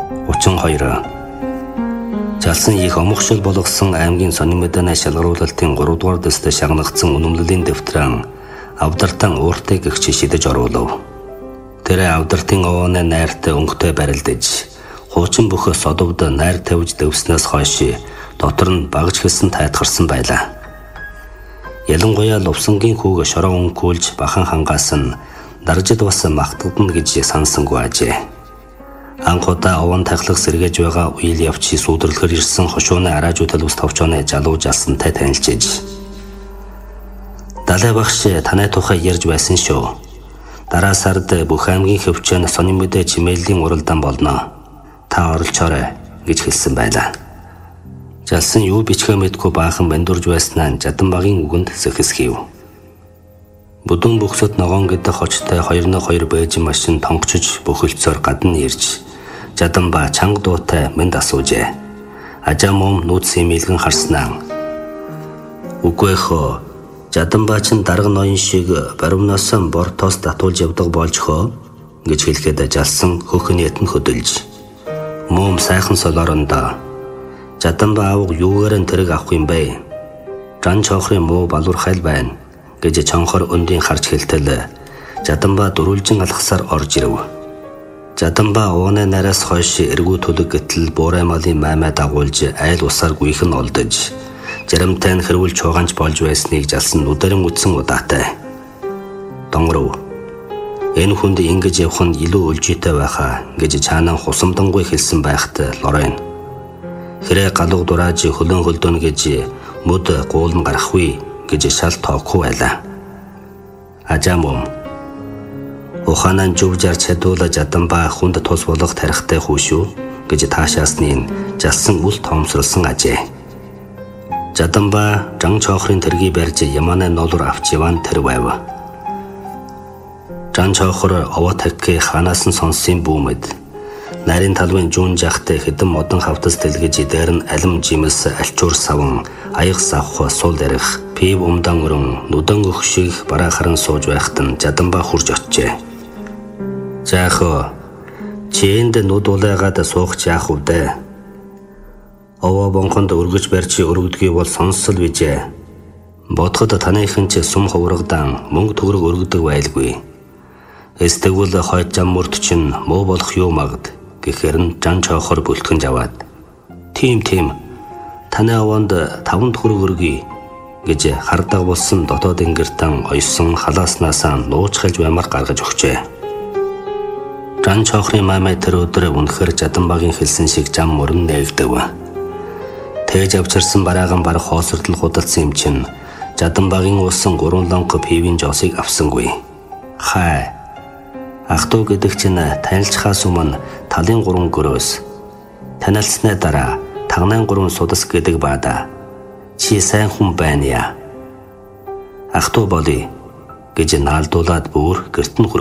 32. Жалсан их омогшил болгосон аймгийн сонин мэдэнэ шалгаруулалтын 3 дугаар дэстэй шагнагдсан үнэмлэлийн дэвтрэн авдартан ууртыг гихч шидэж оруулав. Тэр авдартын овооны найртай өнгөтэй барилдаж, хуучин бөхөөс содовд найр тавьж дэвснээс хойш дотор нь багж хэлсэн тайтгарсан байлаа. Ялангуяа лувсангийн хүүг шороо өнгөүүлж бахан хангаас нь даржид бас магтагдана гэж сансангүй ажээ. Анхудаа овон тахлах сэргэж байгаа үйл явчи сүудрлэхэр ирсэн хошууны араажуудал ус товчооны жалуу жалсантай танилцж. Далай багш танай тухай ярьж байсан шүү. Дараа сард бүх аймгийн хөвчөн сонин мэдээ чимээлийн уралдаан болно. Та оролцоорой гэж хэлсэн байлаа. Жалсан юу бичгээ мэдгүй баахан бандурж байснаа Жаданбагийн үгэнд сэхэсхийв. Бүдүүн бүхсэд ногоон гэдэг хочтой 2-2 бэйжин машин тонгочж бөхөлцөөр гадна ирж Жаданба чанга дуутай мэнд асуужээ. Ажаа мом нууц сэмэлгэн харснаа. Үгүй хөө. Жаданба ч дарга ноён шиг баримнаас бор тоос татуулж явдаг болж хөө гэж хэлэхэд жалсан хөхнийт нь хөдөлж. Мом сайхан солорондоо. Жаданба аав юугаар нь тэрэг авах юм бэ? Жан чохрын муу балуур хайл байна гэж чонхор өндийн харж хэлтэл Жаданба дөрүлжин алхасаар орж ирэв. Жаданба ууны нараас хойш эргүү төлөг гэтэл буурай малын маймаа дагуулж айл усаар гүйхэн олдож жарамтай нь хэрүүл чууганч болж байсныг жалсан нүдэрэн үтсэн удаатай. Донгоров. Энэ хүнд ингэж явах нь илүү үлжитэй байхаа гэж чаанаа хусамдангуй хэлсэн байхад Лорен. Хэрэг галуу дурааж хөлөн хөлдөн гэж мөд гуулн гарахгүй гэж шал тоохгүй байлаа. Ажаамом. Ухаанан зүвжар чадуула Жаданба хүнд тус болох тарихтай хүүшүү гэж таашаасны жалсан үл тоомсролсон ажээ. Жаданба жан чохрын тэргийг барьж яманаа нолор авч яван тэр байв. Жан чохор овоо такки ханаас нь сонсын бүүмэд нарийн талбын жуун жахтай хэдэн модон хавтас дэлгэж дээр нь алим жимс алчуур саван аяг савх сул дэрх пив умдан өрөн нүдэн өгших бараа харан сууж байхад нь Жаданба хурж очжээ. Заахо чиэнд нүд улайгаад суугч яах вэ? Овоо бонхонд өргөж барьж өргөдгий бол сонссол бижээ. Бодоход таныхын ч сум ховрогдан мөнгө төгрөг өргөдөг байлгүй. Эстэгвэл хойд зам мөрд чинь муу болох юу магад гэхээр нь жан чохор бүлтгэн жаваад. Тийм танай овоонд 5 төгрөг өргөе гэж хардаг болсон дотоод ингэртэн ойсон халааснасаа нууж хэлж баймар гаргаж өгчээ. Жан чохрын мамай тэр өдөр үнэхээр Жаданбагийн хэлсэн шиг зам мөрөн нээгдэв. Тэгж авчирсан бараахан баг хоосордол худалсан юм чин Жаданбагийн уусан 3 лонго пивийн жосыг авсангүй. Хай. Ах トゥ гэдэг чинь танилцхаас өмнө талын 3 гөрөөс. Танилцсны дараа тагнайн 3 судас гэдэг баада. Чи сайн хүн байна яа. Ах トゥ болъё гэж наалдуулаад бүр гэрт нь